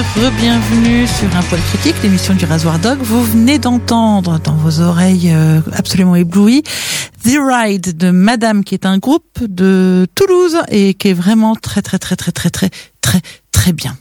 re-bienvenue sur Un Poil Critique, l'émission du Rasoir Dog. Vous venez d'entendre dans vos oreilles absolument éblouies The Ride de Madame, qui est un groupe de Toulouse et qui est vraiment très bien.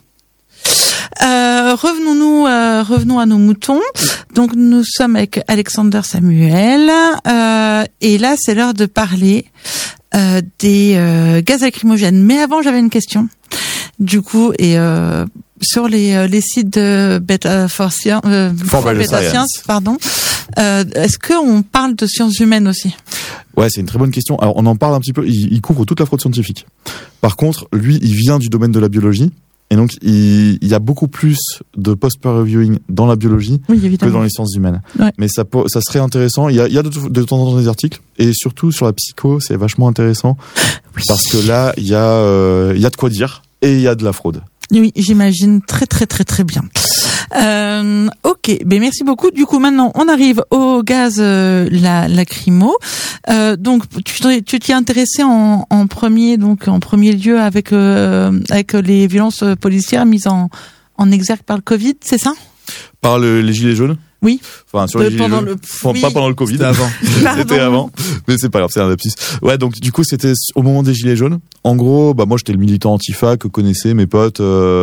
Revenons à nos moutons. Donc nous sommes avec Alexander Samuel et là c'est l'heure de parler des gaz lacrymogènes. Mais avant j'avais une question. Du coup sur les sites de Beta Science, pardon. Est-ce qu'on parle de sciences humaines aussi ? Ouais, c'est une très bonne question. Alors on en parle un petit peu. Il couvre toute la fraude scientifique. Par contre, lui, il vient du domaine de la biologie. Et donc, il y a beaucoup plus de post-peer reviewing dans la biologie que dans les sciences humaines. Ouais. Mais ça serait intéressant. Il y a de temps en temps des articles. Et surtout, sur la psycho, c'est vachement intéressant. Oui. Parce que là, il y a de quoi dire. Et il y a de la fraude. Oui, j'imagine très bien. Ok, ben merci beaucoup. Du coup, maintenant, on arrive au gaz lacrymo. Donc, tu t'y es intéressé en premier lieu avec les violences policières mises en exergue par le Covid, c'est ça ? Par les gilets jaunes ? Oui. Enfin, sur les gilets jaunes. Pas pendant le Covid. C'était avant. C'était avant. Mais c'est pas grave, c'est un lapsus. Ouais, donc, du coup, c'était au moment des gilets jaunes. En gros, moi, j'étais le militant antifa que connaissaient mes potes,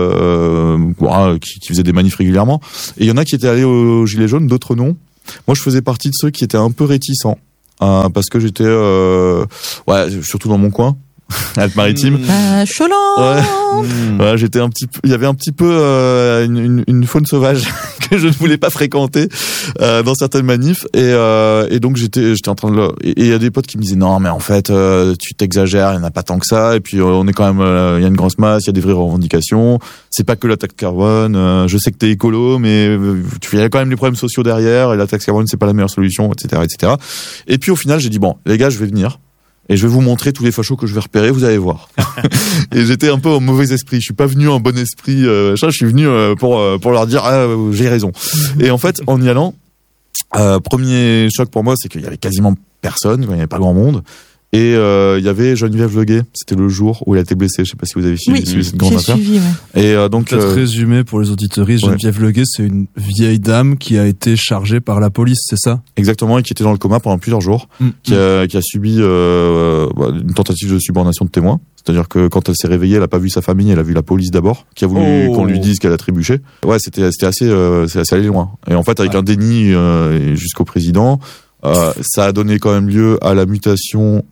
qui faisaient des manifs régulièrement. Et il y en a qui étaient allés aux gilets jaunes, d'autres non. Moi, je faisais partie de ceux qui étaient un peu réticents. Parce que j'étais, surtout dans mon coin. Alpes-Maritimes. Cholant. Ouais, j'étais il y avait un petit peu une faune sauvage que je ne voulais pas fréquenter dans certaines manifs et donc j'étais en train de et il y a des potes qui me disaient non mais en fait tu t'exagères, il y en a pas tant que ça et puis on est quand même il y a une grosse masse, il y a des vraies revendications, c'est pas que la taxe carbone, je sais que t'es écolo mais il y a quand même les problèmes sociaux derrière et la taxe carbone c'est pas la meilleure solution, etc. Et puis au final j'ai dit bon les gars je vais venir. Et je vais vous montrer tous les fachos que je vais repérer, vous allez voir. Et j'étais un peu en mauvais esprit. Je suis pas venu en bon esprit. Je suis venu pour leur dire j'ai raison. Et en fait, en y allant, premier choc pour moi, c'est qu'il y avait quasiment personne, il y avait pas grand monde. Et il y avait Geneviève Leguet, c'était le jour où elle a été blessée. Je sais pas si vous avez suivi cette grande affaire. Suivi, ouais. Et donc peut-être résumer pour les auditeuristes, Geneviève Leguet, c'est une vieille dame qui a été chargée par la police, c'est ça ? Exactement, et qui était dans le coma pendant plusieurs jours, qui a subi une tentative de subornation de témoin. C'est-à-dire que quand elle s'est réveillée, elle a pas vu sa famille, elle a vu la police d'abord, qui a voulu qu'on lui dise qu'elle a trébuché. Ouais, c'était assez allé loin. Et en fait, avec un déni jusqu'au président. Ça a donné quand même lieu à la mutation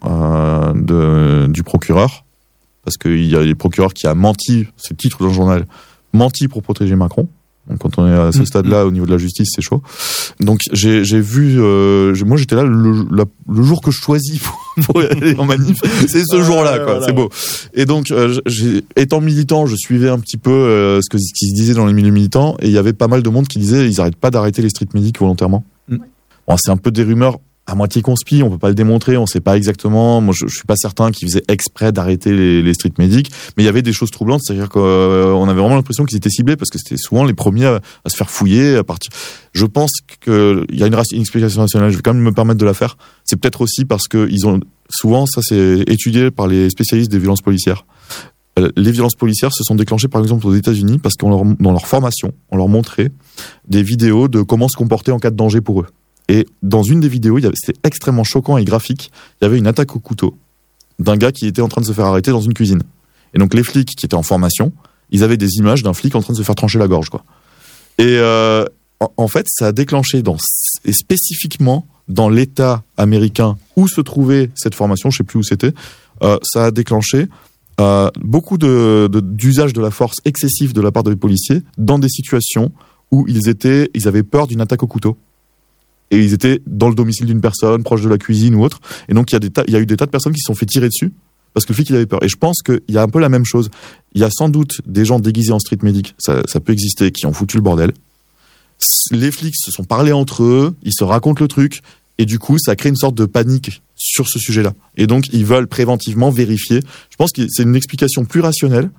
du procureur, parce qu'il y a les procureurs qui a menti, c'est le titre d'un journal, menti pour protéger Macron. Donc quand on est à ce stade-là au niveau de la justice, c'est chaud. Donc j'ai vu, moi j'étais là le jour que je choisis pour aller en manif, c'est ce jour-là, quoi. Voilà. C'est beau. Et donc étant militant, je suivais un petit peu ce qui se disait dans les milieux militants, et il y avait pas mal de monde qui disait ils arrêtent pas d'arrêter les street medics volontairement. Bon, c'est un peu des rumeurs à moitié conspi, on peut pas le démontrer, on sait pas exactement. Moi, je suis pas certain qu'ils faisaient exprès d'arrêter les street medics, mais il y avait des choses troublantes, c'est-à-dire qu'on avait vraiment l'impression qu'ils étaient ciblés parce que c'était souvent les premiers à se faire fouiller à partir. Je pense que il y a une explication rationnelle. Je vais quand même me permettre de la faire. C'est peut-être aussi parce que ils ont souvent, ça c'est étudié par les spécialistes des violences policières. Les violences policières se sont déclenchées par exemple aux États-Unis parce dans leur formation, on leur montrait des vidéos de comment se comporter en cas de danger pour eux. Et dans une des vidéos, c'était extrêmement choquant et graphique. Il y avait une attaque au couteau d'un gars qui était en train de se faire arrêter dans une cuisine. Et donc les flics qui étaient en formation, ils avaient des images d'un flic en train de se faire trancher la gorge, quoi. Et en fait, ça a déclenché et spécifiquement dans l'État américain où se trouvait cette formation, je sais plus où c'était, ça a déclenché beaucoup d'usage de la force excessif de la part des policiers dans des situations où ils avaient peur d'une attaque au couteau. Et ils étaient dans le domicile d'une personne, proche de la cuisine ou autre. Et donc, il y a eu des tas de personnes qui se sont fait tirer dessus parce que le flic, il avait peur. Et je pense qu'il y a un peu la même chose. Il y a sans doute des gens déguisés en street medic, ça peut exister, qui ont foutu le bordel. Les flics se sont parlé entre eux, ils se racontent le truc, et du coup, ça crée une sorte de panique sur ce sujet-là. Et donc, ils veulent préventivement vérifier. Je pense que c'est une explication plus rationnelle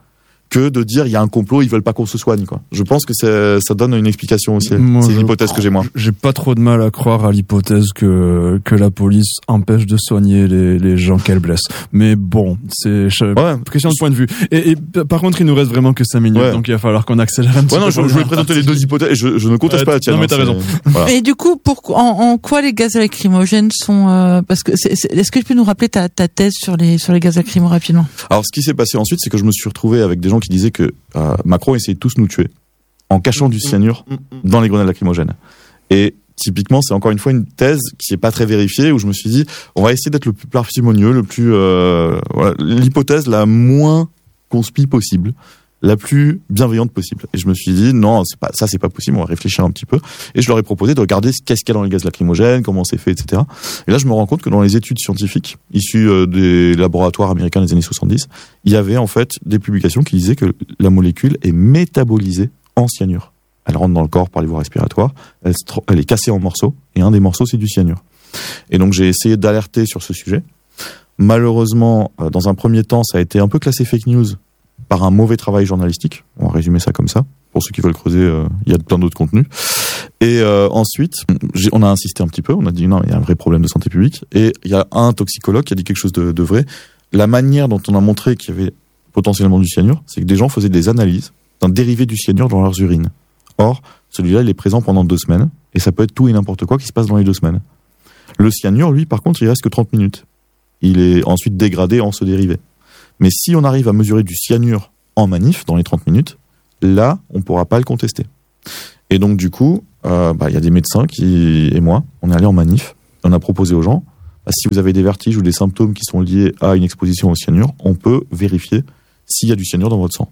que de dire il y a un complot, ils veulent pas qu'on se soigne, quoi. Je pense que ça donne une explication aussi. Moi, c'est une hypothèse que j'ai moi. J'ai pas trop de mal à croire à l'hypothèse que la police empêche de soigner les gens qu'elle blesse. Mais bon, c'est question de point de vue. Et par contre, il nous reste vraiment que 5 minutes, donc il va falloir qu'on accélère un petit peu. Je voulais présenter les deux hypothèses et je ne conteste pas la tienne. Non, mais t'as raison. Voilà. Et du coup, en quoi les gaz lacrymogènes sont parce que est-ce que tu peux nous rappeler ta thèse sur les gaz lacrymogènes rapidement? Alors, ce qui s'est passé ensuite, c'est que je me suis retrouvé avec des gens qui disaient que Macron essayait de tous nous tuer en cachant du cyanure dans les grenades lacrymogènes. Et typiquement, c'est encore une fois une thèse qui est pas très vérifiée, où je me suis dit, on va essayer d'être le plus parcimonieux, le plus l'hypothèse la moins conspi possible, la plus bienveillante possible. Et je me suis dit, non, c'est pas possible, on va réfléchir un petit peu. Et je leur ai proposé de regarder qu'est-ce qu'il y a dans les gaz lacrymogènes, comment c'est fait, etc. Et là, je me rends compte que dans les études scientifiques, issues des laboratoires américains des années 70, il y avait en fait des publications qui disaient que la molécule est métabolisée en cyanure. Elle rentre dans le corps par les voies respiratoires, elle est cassée en morceaux, et un des morceaux, c'est du cyanure. Et donc, j'ai essayé d'alerter sur ce sujet. Malheureusement, dans un premier temps, ça a été un peu classé fake news par un mauvais travail journalistique. On va résumer ça comme ça. Pour ceux qui veulent creuser, il y a plein d'autres contenus. Et ensuite, on a insisté un petit peu. On a dit non, il y a un vrai problème de santé publique. Et il y a un toxicologue qui a dit quelque chose de vrai. La manière dont on a montré qu'il y avait potentiellement du cyanure, c'est que des gens faisaient des analyses d'un dérivé du cyanure dans leurs urines. Or, celui-là, il est présent pendant 2 semaines. Et ça peut être tout et n'importe quoi qui se passe dans les 2 semaines. Le cyanure, lui, par contre, il reste que 30 minutes. Il est ensuite dégradé en ce dérivé. Mais si on arrive à mesurer du cyanure en manif dans les 30 minutes, là, on ne pourra pas le contester. Et donc, du coup, y a des médecins et moi, on est allés en manif. On a proposé aux gens, si vous avez des vertiges ou des symptômes qui sont liés à une exposition au cyanure, on peut vérifier s'il y a du cyanure dans votre sang.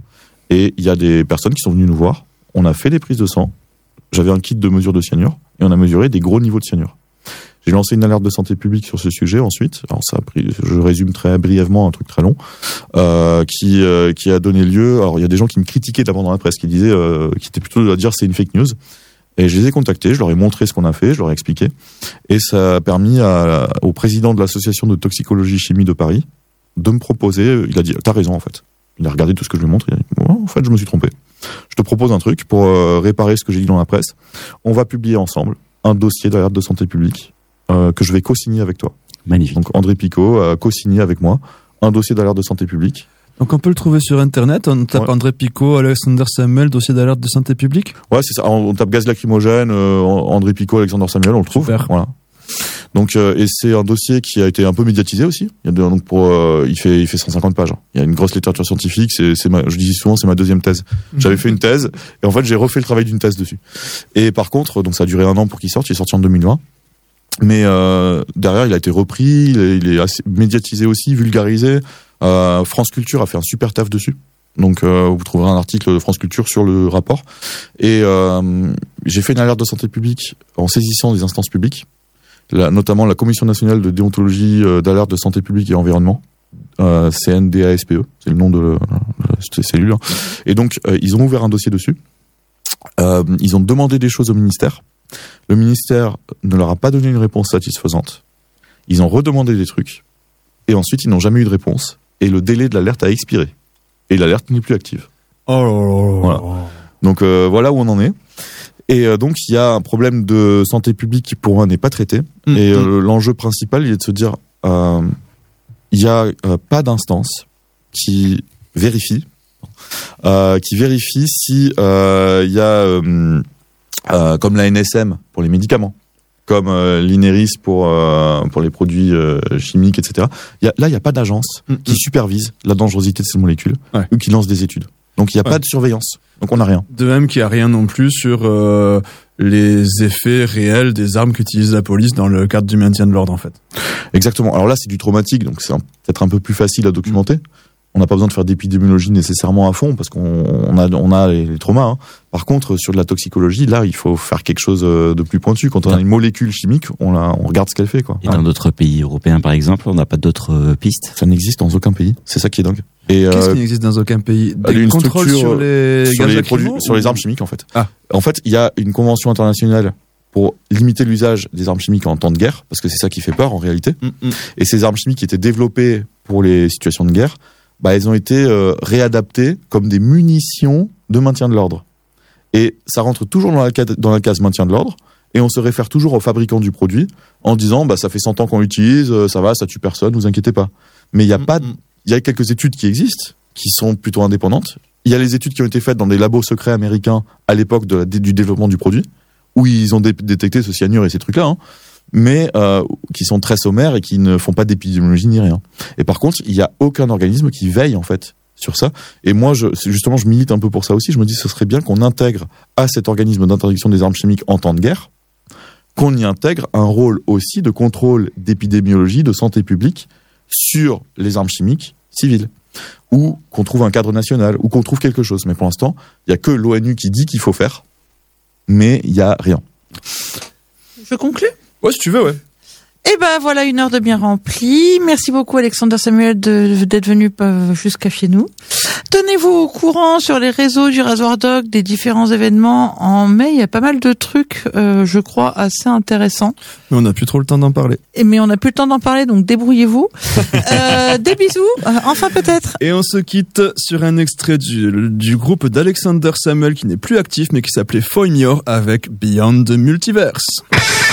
Et il y a des personnes qui sont venues nous voir. On a fait des prises de sang. J'avais un kit de mesure de cyanure et on a mesuré des gros niveaux de cyanure. J'ai lancé une alerte de santé publique sur ce sujet ensuite. Alors ça a pris, je résume très brièvement un truc très long, qui a donné lieu. Alors il y a des gens qui me critiquaient d'abord dans la presse, qui disaient, qui étaient plutôt à dire c'est une fake news. Et je les ai contactés, je leur ai montré ce qu'on a fait, je leur ai expliqué. Et ça a permis au président de l'association de toxicologie chimie de Paris de me proposer. Il a dit t'as raison en fait. Il a regardé tout ce que je lui montre. Il a dit en fait je me suis trompé. Je te propose un truc pour réparer ce que j'ai dit dans la presse. On va publier ensemble un dossier d'alerte de santé publique. Que je vais co-signer avec toi. Magnifique. Donc André Picot a co-signé avec moi un dossier d'alerte de santé publique. Donc on peut le trouver sur internet, on tape André Picot, Alexander Samuel, dossier d'alerte de santé publique. Ouais, c'est ça. On tape gaz lacrymogène, André Picot, Alexander Samuel, on le trouve. Super. Voilà. Donc et c'est un dossier qui a été un peu médiatisé aussi. Donc il fait 150 pages. Il y a une grosse littérature scientifique. Je dis souvent c'est ma deuxième thèse. J'avais fait une thèse et en fait j'ai refait le travail d'une thèse dessus. Et par contre, donc ça a duré 1 an pour qu'il sorte. Il est sorti en 2020. Mais derrière, il a été repris, il est assez médiatisé aussi, vulgarisé. France Culture a fait un super taf dessus. Donc vous trouverez un article de France Culture sur le rapport. Et j'ai fait une alerte de santé publique en saisissant des instances publiques, notamment la Commission nationale de déontologie d'alerte de santé publique et environnement, CNDASPE, c'est le nom de cette cellule. Et donc ils ont ouvert un dossier dessus. Ils ont demandé des choses au ministère. Le ministère ne leur a pas donné une réponse satisfaisante. Ils ont redemandé des trucs. Et ensuite, ils n'ont jamais eu de réponse. Et le délai de l'alerte a expiré. Et l'alerte n'est plus active. Oh. Voilà. Donc voilà où on en est. Et donc, il y a un problème de santé publique qui, pour moi, n'est pas traité. Et l'enjeu principal, il est de se dire, il n'y a pas d'instance qui vérifie si il y a... comme la NSM pour les médicaments, comme l'INERIS pour les produits chimiques, etc. Là, il n'y a pas d'agence qui supervise la dangerosité de ces molécules ou qui lance des études. Donc, il n'y a pas de surveillance. Donc, on n'a rien. De même qu'il n'y a rien non plus sur les effets réels des armes qu'utilise la police dans le cadre du maintien de l'ordre, en fait. Exactement. Alors là, c'est du traumatique, donc c'est peut-être un peu plus facile à documenter. On n'a pas besoin de faire d'épidémiologie nécessairement à fond parce qu'on a les traumas. Hein. Par contre, sur de la toxicologie, là, il faut faire quelque chose de plus pointu. Quand on a une molécule chimique, on regarde ce qu'elle fait, quoi. Et dans d'autres pays européens, par exemple, on n'a pas d'autres pistes. Ça n'existe dans aucun pays. C'est ça qui est dingue. Et qu'est-ce qui n'existe dans aucun pays? Des contrôles sur les armes chimiques, en fait. En fait, il y a une convention internationale pour limiter l'usage des armes chimiques en temps de guerre, parce que c'est ça qui fait peur en réalité. Et ces armes chimiques qui étaient développées pour les situations de guerre elles ont été réadaptées comme des munitions de maintien de l'ordre. Et ça rentre toujours dans la case maintien de l'ordre, et on se réfère toujours au fabricant du produit en disant ça fait 100 ans qu'on l'utilise, ça va, ça tue personne, vous inquiétez pas. Mais il y a quelques études qui existent, qui sont plutôt indépendantes. Il y a les études qui ont été faites dans des labos secrets américains à l'époque du développement du produit, où ils ont détecté ce cyanure et ces trucs-là, mais qui sont très sommaires et qui ne font pas d'épidémiologie ni rien. Et par contre, il n'y a aucun organisme qui veille en fait sur ça. Et moi, je milite un peu pour ça aussi. Je me dis, ce serait bien qu'on intègre à cet organisme d'interdiction des armes chimiques en temps de guerre, qu'on y intègre un rôle aussi de contrôle d'épidémiologie, de santé publique sur les armes chimiques civiles, ou qu'on trouve un cadre national, ou qu'on trouve quelque chose. Mais pour l'instant, il n'y a que l'ONU qui dit qu'il faut faire, mais il n'y a rien. Je conclue ? Ouais, si tu veux, ouais. Et voilà, 1 heure de bien remplie. Merci beaucoup Alexander Samuel d'être venu jusqu'à chez nous. Tenez-vous au courant sur les réseaux du Rasoir Dog des différents événements. En mai, il y a pas mal de trucs, je crois, assez intéressants. Mais on n'a plus trop le temps d'en parler. Mais on n'a plus le temps d'en parler, donc débrouillez-vous. Des bisous, enfin peut-être. Et on se quitte sur un extrait du groupe d'Alexander Samuel qui n'est plus actif mais qui s'appelait Foymior avec Beyond the Multiverse.